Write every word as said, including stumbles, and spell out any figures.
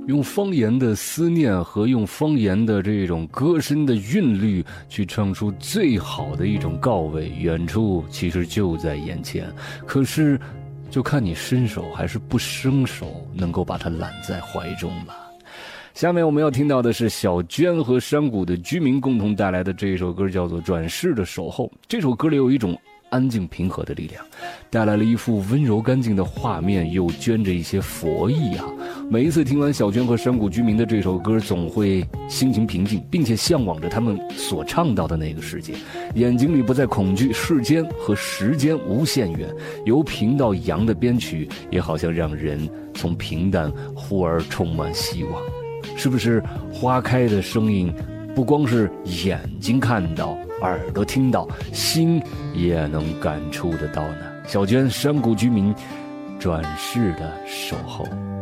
用方言的思念和用方言的这种歌声的韵律去唱出最好的一种告慰，远处其实就在眼前，可是就看你伸手还是不伸手能够把它揽在怀中了。下面我们要听到的是小娟和山谷的居民共同带来的这一首歌，叫做《转世的守候》。这首歌里有一种安静平和的力量，带来了一幅温柔干净的画面，又镌着一些佛意啊。每一次听完小娟和山谷居民的这首歌，总会心情平静，并且向往着他们所倡导的那个世界，眼睛里不再恐惧，世间和时间无限远。由平到扬的编曲也好像让人从平淡忽而充满希望。是不是花开的声音不光是眼睛看到，耳朵听到，心也能感触得到呢？小娟山谷居民转世的守候。